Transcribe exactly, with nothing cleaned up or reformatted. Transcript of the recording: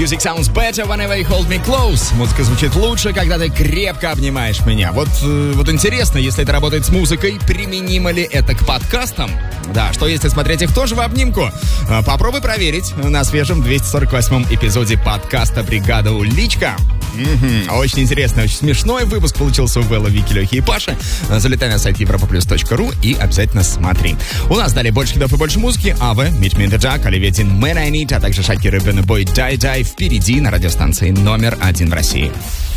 Music sounds better whenever you hold me close. Музыка звучит лучше, когда ты крепко обнимаешь меня. Вот, вот интересно, если это работает с музыкой, применимо ли это к подкастам? Да, что если смотреть их тоже в обнимку? Попробуй проверить на свежем двести сорок восьмом эпизоде подкаста «Бригада Уличка». Mm-hmm. Очень интересный, очень смешной выпуск получился у Белла, Вики, Лехи и Паши. Залетай на сайт европаплюс точка ру и обязательно смотри. У нас далее больше хитов и больше музыки. Аве, Meet Me in the Dark, Оливия Дин, Man I Need, а также Шакира, Бен Бой, Дай Дай впереди на радиостанции номер один в России.